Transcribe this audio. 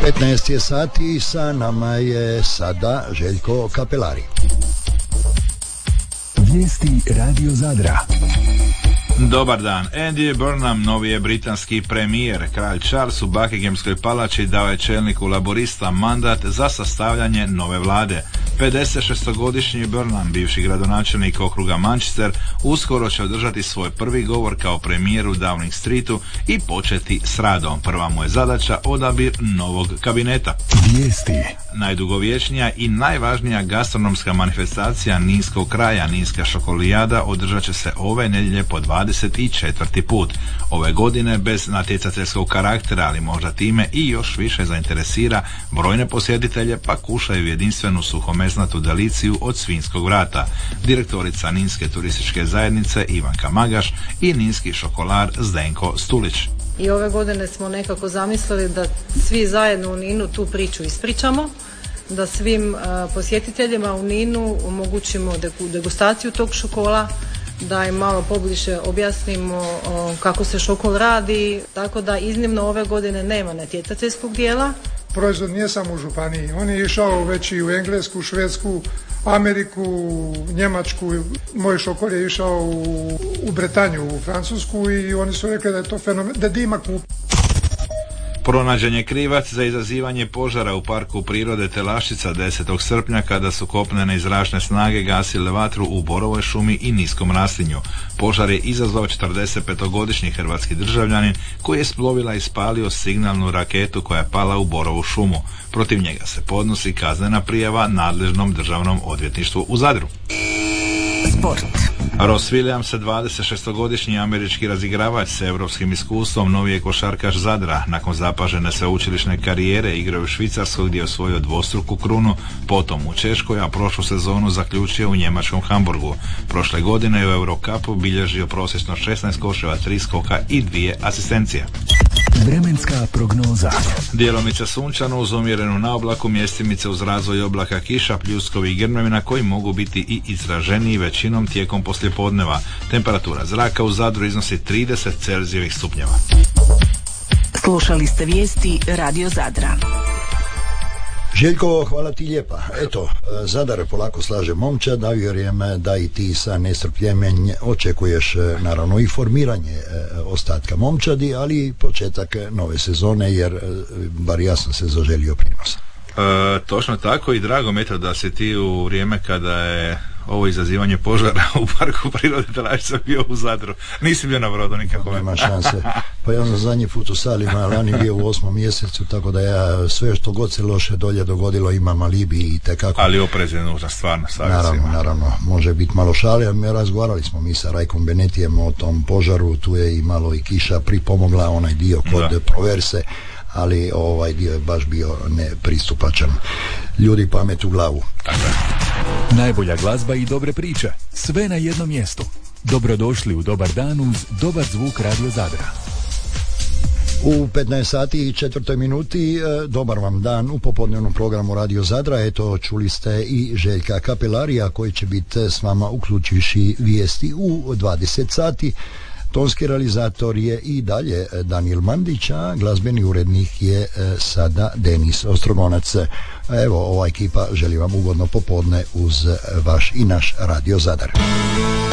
15 je sati i sa nama je sada Željko Kapelari. Vijesti Radio Zadra. Dobar dan. Andy Burnham, novi je britanski premijer. Kralj Charles u Buckinghamskoj palači dao je čelniku laborista mandat za sastavljanje nove vlade. 56-godišnji Burnham, bivši gradonačelnik okruga Manchester, uskoro će održati svoj prvi govor kao premijer u Downing Streetu i početi s radom. Prva mu je zadaća odabir novog kabineta. Vijesti. Najdugovječnija i najvažnija gastronomska manifestacija Ninskog kraja, Ninska šokolijada, održat će se ove nedjelje po 24. put. Ove godine bez natjecateljskog karaktera, ali možda time i još više zainteresira brojne posjetitelje, pa kušaju jedinstvenu suhomesnatu deliciju od svinjskog vrata. Direktorica Ninske turističke zajednice Ivanka Magaš i ninski šokolar Zdenko Stulić. I ove godine smo nekako zamislili da svi zajedno u Ninu tu priču ispričamo, da svim posjetiteljima u Ninu omogućimo degustaciju tog šokola, da im malo pobliže objasnimo kako se šokol radi, tako da iznimno ove godine nema natjecateljskog dijela. Proizvod nije samo u županiji, on je išao već i u Englesku, Švedsku, Ameriku, Njemačku. Moj šokol je išao u Bretanju, u Francusku, i oni su rekli da je to fenomen, da dima kup. Pronađen je krivac za izazivanje požara u parku prirode Telaščica 10. srpnja kada su kopnene i zračne snage gasile vatru u borovoj šumi i niskom raslinju. Požar je izazvao 45-godišnji hrvatski državljanin koji je s plovila ispalio signalnu raketu koja je pala u borovu šumu. Protiv njega se podnosi kaznena prijava nadležnom državnom odvjetništvu u Zadru. Sport. Ross Williams, 26-godišnji američki razigravač s europskim iskustvom, novi je košarkaš Zadra. Nakon zapažene sveučilišne karijere igrao u Švicarskoj gdje je osvojio dvostruku krunu, potom u Češkoj, a prošlu sezonu zaključio u njemačkom Hamburgu. Prošle godine u Eurocupu bilježio prosječno 16 koševa, 3 skoka i 2 asistencije. Vremenska prognoza. Djelomice sunčano uz umjerenu naoblaku, mjestimice uz razvoj oblaka, kiša, pljuskovi i grmljavina koji mogu biti i izraženiji većinom tijekom poslijepodneva. Temperatura zraka u Zadru iznosi 30 Celzijevih stupnjeva. Slušali ste vijesti Radio Zadra. Željko, hvala ti lijepa. Eto, Zadar polako slaže momčad, a vjerujem da i ti sa nestrpljenjem očekuješ naravno i formiranje ostatka momčadi, ali i početak nove sezone, jer bar jasno se zaželio prinos. Točno tako, i drago mi je da si ti u vrijeme kada je ovo izazivanje požara u parku prirode Telaščica bio u Zadru. Nisi bio na brodu nikako. Nema šanse. Pa ja sam zadnji put u Salima, lani bio u 8. mjesecu, tako da ja sve što god se loše dolje dogodilo imam alibi i tekako. Ali oprez je nužna, stvarno. Naravno, može biti malo šale. Razgovarali smo mi sa Rajkom Benetijem o tom požaru, tu je i malo i kiša pripomogla, onaj dio kod Proverse, ali ovaj dio je baš bio nepristupačan. Ljudi, pamet u glavu. Najbolja glazba i dobre priče, sve na jednom mjestu. Dobrodošli u Dobar dan uz dobar zvuk Radio Zadra. U 15 sati i 4 minuti, dobar vam dan u popodnevnom programu Radio Zadra. Eto, čuli ste i Željka Kapelarija koji će biti s vama uključivši vijesti u 20 sati. Tonski realizator je i dalje Daniel Mandić, a glazbeni urednik je sada Denis Ostrogonac. Evo, ova ekipa želi vam ugodno popodne uz vaš i naš Radio Zadar.